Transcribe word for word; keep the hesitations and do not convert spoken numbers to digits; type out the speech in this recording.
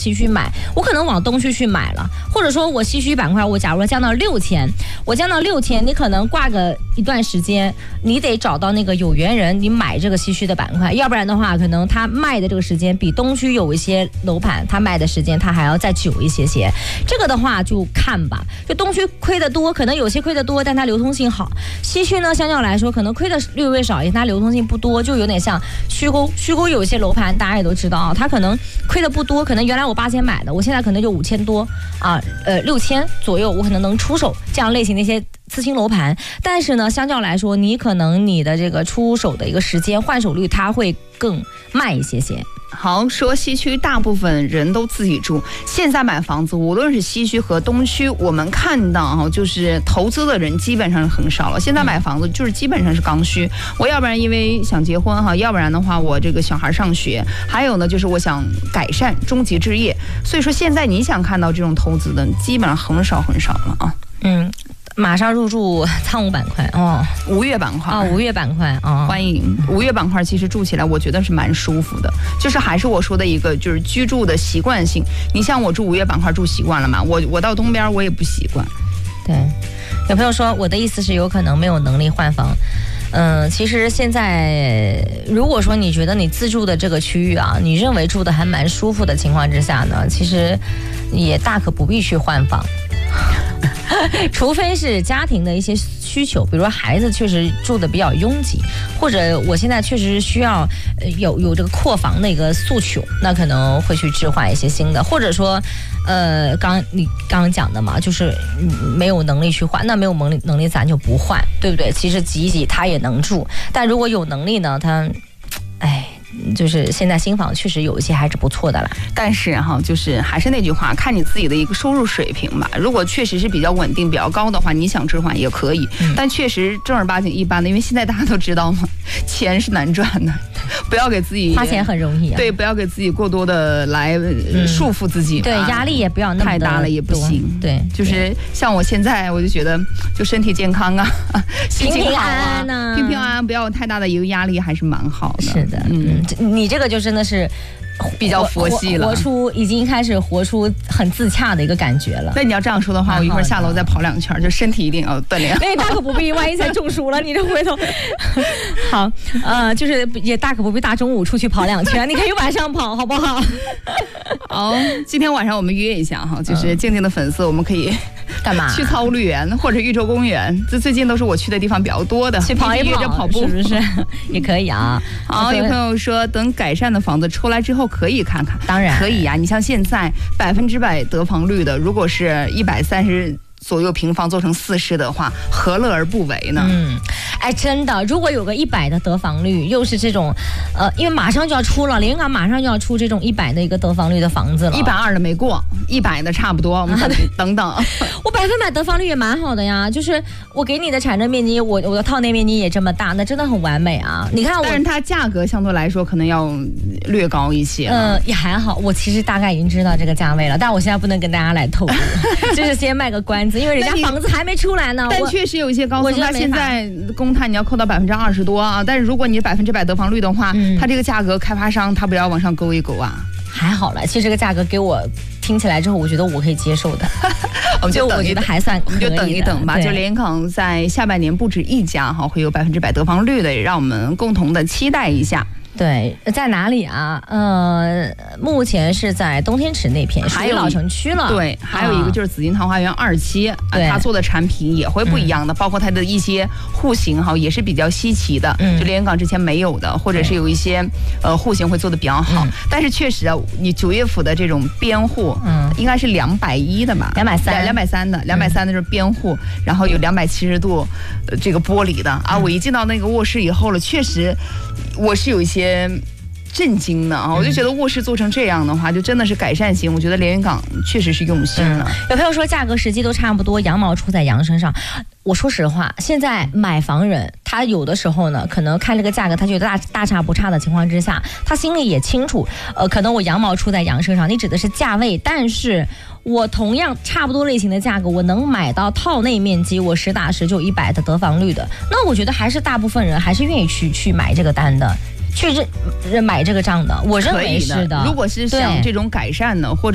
西区买，我可能往东区去买了，或者说我西区板块，我假如说降到六千，我降到六千，你可能挂个一段时间，你得找到那个有缘人，你买这个西区的板块，要不然的话，可能他卖的这个时间比东区有一些楼盘，他卖的时间他还要再久一些些。这个的话就看吧，就东区亏得多，可能有些亏得多，但它流通性好；西区呢，相较来说可能亏的略微少一些，它流通性不多，就有点像虚沟。虚沟有一些楼盘大家也都知道啊，它可能亏的不多，可能原来我八千买的，我现在可能就五千多啊，呃六千左右，我可能能出手这样类型的一些次新楼盘。但是呢，相较来说，你可能你的这个出手的一个时间换手率，它会更慢一些些。 好，说西区大部分人都自己住，现在买房子，无论是西区和东区，我们看到哈，就是投资的人基本上是很少了。现在买房子就是基本上是刚需，我要不然因为想结婚哈，要不然的话我这个小孩上学，还有呢就是我想改善终极置业。所以说现在你想看到这种投资的，基本上很少很少了啊。 嗯。马上入驻仓务板块哦， 无月板块啊、哦，无月板块啊、哦， 欢迎无月板块。其实住起来我觉得是蛮舒服的，就是还是我说的一个，就是居住的习惯性。你像我住无月板块住习惯了嘛，我我到东边我也不习惯。 对，有朋友说我的意思是有可能没有能力换房。嗯、呃，其实现在如果说你觉得你自住的这个区域啊，你认为住的还蛮舒服的情况之下呢，其实也大可不必去换房。除非是家庭的一些需求，比如说孩子确实住的比较拥挤，或者我现在确实需要有有这个扩房的一个诉求，那可能会去置换一些新的，或者说呃，刚你刚刚讲的嘛，就是没有能力去换，那没有能力能力咱就不换，对不对？其实挤一挤他也能住，但如果有能力呢，他哎。就是现在新房确实有一些还是不错的啦， 但是哈，就是还是那句话，看你自己的一个收入水平吧。如果确实是比较稳定、比较高的话，你想置换也可以。嗯、但确实正儿八经一般的，因为现在大家都知道嘛，钱是难赚的，不要给自己花钱很容易、啊， 对，不要给自己过多的来束缚自己、嗯， 对，压力也不要那么太大了也不行。 对， 就是像我现在，我就觉得就身体健康啊，心情好啊， 平平安安啊， 平平安安，不要有太大的一个压力，还是蛮好的。 是的，嗯。你这个就真的是比较佛系了， 活出已经开始活出很自洽的一个感觉了。 那你要这样说的话，我一会儿下楼再跑两圈，就身体一定要锻炼。 那大可不必，万一才中暑了，你这回头好，呃，就是也大可不必大中午出去跑两圈，你可以晚上跑，好不好？ 好，今天晚上我们约一下哈，就是静静的粉丝，我们可以干嘛？ 去草鹿园或者玉州公园，这最近都是我去的地方比较多的， 去跑一跑， 着跑步是不是也可以啊？ 好，有朋友说等改善的房子出来之后可以看看， 当然可以呀、啊。你像现在百分之百得房率的，如果是一百三十左右平方做成四室的话，何乐而不为呢？ 嗯，哎，真的，如果有个一百的得房率，又是这种，呃，因为马上就要出了，连云港马上就要出这种一百的一个得房率的房子了， 一百二的没过，一百的差不多，我们等、啊、等等。 我百分百得房率也蛮好的呀，就是我给你的产证面积，我我的套内面积也这么大，那真的很完美啊！你看我， 但是它价格相对来说可能要略高一些。 嗯、呃，也还好，我其实大概已经知道这个价位了，但我现在不能跟大家来透露，就是先卖个关子。因为人家房子还没出来呢， 但确实有一些高层，它现在公摊你要扣到百分之二十多啊。但是如果你百分之百得房率的话，嗯、它这个价格开发商他不要往上勾一勾啊？ 还好了，其实这个价格给我听起来之后，我觉得我可以接受的。 我们就等一等， 我觉得还算可以的， 我们就等一等吧。就联康在下半年不止一家哈会有百分之百得房率的，也让我们共同的期待一下。 对，在哪里啊？呃，目前是在东天池那片，还有老城区了。 对，还有一个就是紫金桃花源二期， 对、 呃，它做的产品也会不一样的，嗯、包括它的一些户型哈也是比较稀奇的，嗯、就连云港之前没有的，或者是有一些呃户型会做的比较好。嗯、但是确实啊，你九月府的这种边户，嗯，应该是两百一的吧？ 两百三， 两百三的，两百三的就是边户，嗯、然后有两百七十度、呃、这个玻璃的啊。我一进到那个卧室以后了，确实我是有一些。震惊的啊！我就觉得卧室做成这样的话，就真的是改善型。我觉得连云港确实是用心了。 嗯、有朋友说价格实际都差不多，羊毛出在羊身上。我说实话，现在买房人他有的时候呢，可能看这个价格，他觉得大大差不差的情况之下，他心里也清楚，呃，可能我羊毛出在羊身上，你指的是价位，但是我同样差不多类型的价格，我能买到套内面积，我实打实就一百的得房率的，那我觉得还是大部分人还是愿意去去买这个单的。去认买这个账的，我认为是的。 如果是像这种改善的，或者